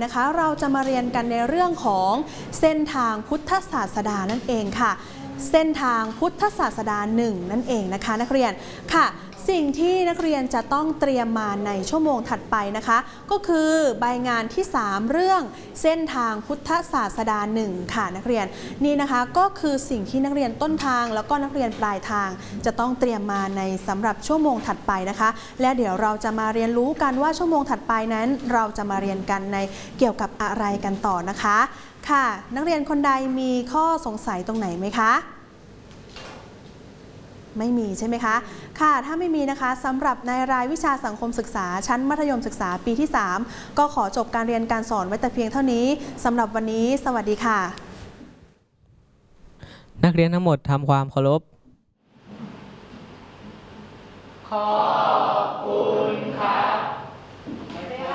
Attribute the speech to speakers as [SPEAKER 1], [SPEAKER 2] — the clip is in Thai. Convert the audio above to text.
[SPEAKER 1] นะคะเราจะมาเรียนกันในเรื่องของเส้นทางพุทธศาสดานั่นเองค่ะเส้นทางพุทธศาสดา1นั่นเองนะคะนักเรียนค่ะสิ่งที่นักเรียนจะต้องเตรียมมาในชั่วโมงถัดไปนะคะก็คือใบงานที่3เรื่องเส้นทางพุทธศาสดา1ค่ะนักเรียนนี่นะคะก็คือสิ่งที่นักเรียนต้นทางแล้วก็นักเรียนปลายทางจะต้องเตรียมมาในสำหรับชั่วโมงถัดไปนะคะและเดี๋ยวเราจะมาเรียนรู้กันว่าชั่วโมงถัดไปนั้นเราจะมาเรียนกันในเกี่ยวกับอะไรกันต่อนะคะค่ะนักเรียนคนใดมีข้อสงสัยตรงไหนไหมคะไม่มีใช่ไหมคะค่ะถ้าไม่มีนะคะสำหรับในรายวิชาสังคมศึกษาชั้นมัธยมศึกษาปีที่3ก็ขอจบการเรียนการสอนไว้แต่เพียงเท่านี้สำหรับวันนี้สวัสดีค่ะ
[SPEAKER 2] นักเรียนทั้งหมดทำความเคารพ
[SPEAKER 3] ขอบคุณครับ